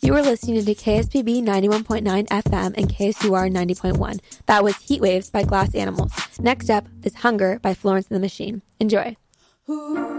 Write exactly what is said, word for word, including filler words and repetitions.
You were listening to K S P B ninety-one point nine F M and K S U R ninety point one. That was Heat Waves by Glass Animals. Next up is Hunger by Florence and the Machine. Enjoy.